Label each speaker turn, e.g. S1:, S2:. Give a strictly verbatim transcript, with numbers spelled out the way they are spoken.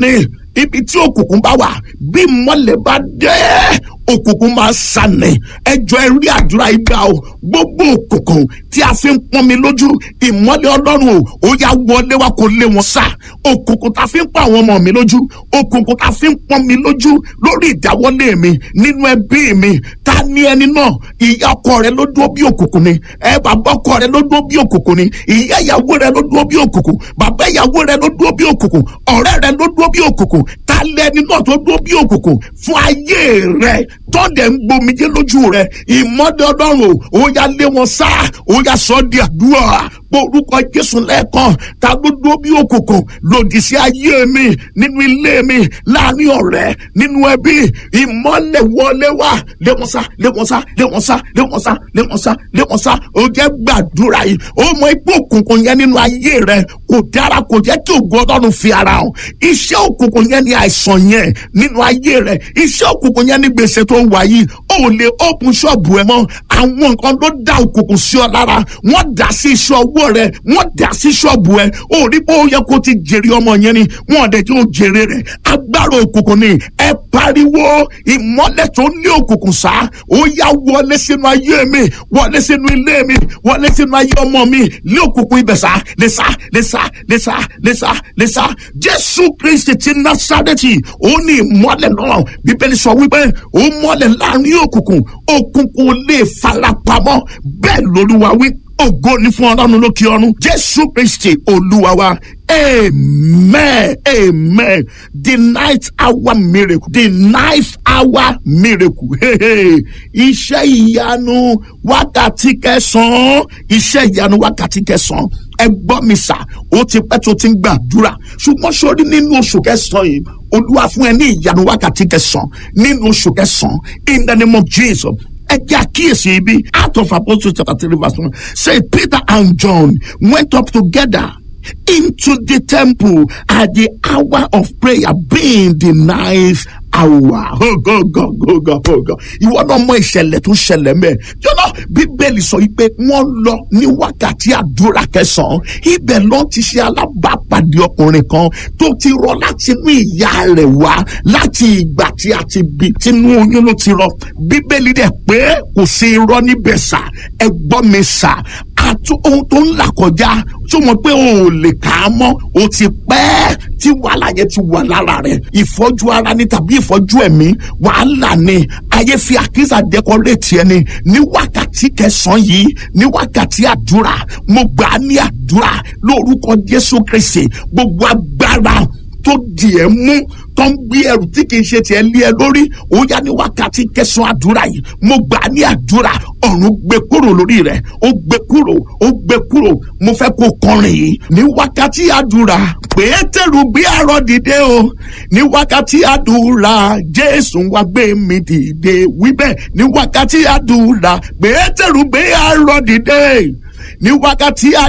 S1: ni ibi tí òkùnkùn bá wà bí ìmọ́lẹ̀ bá dé òkùnkùn máa sànẹ̀. ẹjọ́ ẹ rí àdúrà ìgbà o gbogbo òkùnkùn tí a fi ń pọ́n mi lójú ìmọ́lẹ̀ ọlọ́run o ó yá wọlé wa kó lé wọn sá. òkùnkùn tá a fi ń pa àwọn ọmọ mi lójú òkùnkùn tá a fi ń pọ́n mi lójú lórí ìdáwọ́lé mi nínú ẹbí mi ta ni ẹni náà? ìyá ọkọ rẹ ló dúró bí òkùnkùn ni, ẹ bàbá ọkọ rẹ ló dúró bí òkùnkùn ni, ìyá ìyàwó rẹ ló dúró bí òkùnkùn, bàbá ìyàwó rẹ ló dúró bí òkùnkùn, ọ̀rẹ́ rẹ ló dúró bí òkùnkùn. ta lẹni náà tó dúró bí òkùnkùn fún ayé rẹ tọ́ndẹ̀ ń gbomijé lójú rẹ? ìmọ́lẹ̀ ọlọ́run ó yá lé wọn sá, ó yá sọ di àdúrà orúkọ Jésù lẹ́ẹ̀kan. ta ló dúró bí òkùnkùn lòdì sí ayé mi nínú ilé mi láàrin ọ̀rẹ́ nínú ẹbí? ìmọ́lẹ̀ wọlé wá lé wọn sá lé wọn sá lé wọn sá lé wọn sá lé wọn sá lé wọn sá. ó jẹ́ gbàdúrà yìí ó mọ ipò òkùnkùn yẹn nínú ayé rẹ kò dára, kò jẹ́ kí ògo Ọlọ́run fi ara hàn. iṣẹ́ òkùnkùn yẹn ni àìsàn yẹn nínú ayé rẹ, iṣẹ́ òkùnkùn yẹn ni gbèsè tó wà yìí. ó lè open ṣọ́ọ̀bù ẹ mọ́, àwọn nǹkan ló dá òkùnkùn sí ọ lára, wọ́n dá sí iṣẹ́ ọwọ́ rẹ, wọ́n dá sí ṣọ́ọ̀bù ẹ. ó rí pé ó yẹ kó ti jèrè ọmọ yẹn ni wọ́n dẹ̀ tí ó jèrè rẹ̀. agbára òkùnkùn ni ẹ pariwo ìmọ́lẹ̀ tó ní òkùnkùn sá ó yá wọlé sínú ayé mi, wọlé sínú ilé mi, wọlé sínú ayé ọmọ mi lé òkùnkùn ibẹ̀ sá lè sá lè sá lè sá lè sá lè sá. Jésù Kristi ti Násárẹ́tì ó ní ìmọ́lẹ̀ náà. Bíbélì sọ wípé ó mọ́lẹ̀ láàrin òkùnkùn, òkùnkùn lè farapamọ́. bẹ́ẹ̀ l'Olúwa wí. ògo ni fún Ọlọ́run lókè ọ̀run. Jésù Kristi Olúwa wa. Amen. Amen. The night hour miracle. The ninth hour miracle. Hey, hey. Iṣẹ́ ìyanu wákàtí kẹsàn-án. Iṣẹ́ ìyanu wákàtí kẹsàn-án. Ẹ gbọ́ mi sà, ó ti pẹ́ tó ti ń gbàdúrà. Ṣùgbọ́n sórí nínú oṣù kẹsàn-án yìí, Olúwa fún ẹ ní ìyanu wákàtí kẹsàn-án nínú oṣù kẹsàn-án. In the name of Jesus. Ẹ jẹ́ àkíyèsí ibi. Out of Apostles chapter three verse one. Say Peter and John went up together into the temple at the hour of prayer, being the ninth hour. Oh God, God, God, God, God, God. Ìwọ náà mọ ìṣẹ̀lẹ̀ tó ṣẹlẹ̀ mẹ́. Jọ́nà Bíbélì sọ pé wọ́n lọ ní wákàtí àdúrà kẹsàn-án. Ibẹ̀ ló ti ṣe alábàápàdé ọkùnrin kan tó ti rọ láti inú ìyá rẹ̀ wá láti ìgbà tí a ti bí. Tinú oyún ló ti rọ. Bíbélì dẹ̀ pé kò sí irọ́ níbẹ̀ sà. Ẹ gbọ́ mi sà. Àtú ohun tó ń là kọjá tó mọ̀ pé o ò lè kà á mọ́. O ti pẹ́ tí wàhálà yẹn ti wà lára rẹ̀. Ìfọ́jú ara ni tàbí ìfọ́jú ẹ̀mí wàhálà ni. Ayé fi àkísà dẹkọrétì ẹni ní wákàtí kẹsàn-án yìí ní wákàtí àdúrà. Mo gbà á ní àdúrà lórúkọ Jésù Kristi. Gbogbo agbára tó di ẹ mú tó ń gbé ẹrù tí kì í ṣe tiẹ̀ lé ẹ lórí ó yá ní wákàtí kẹsàn-án àdúrà yìí. Mo gbà á ní àdúrà ọ̀run gbé kúrò lórí rẹ̀, ó gbé kúrò ó gbé kúrò. Mo fẹ́ kó kọrin yìí ní wákàtí àdúrà. Pétérù gbé arọ dìde o ní wákàtí àdúrà. Jésù wá gbé mi dìde wíbẹ̀ ní wákàtí àdúrà. Pétérù gbé arọ dìde ní wákàtí àdúrà.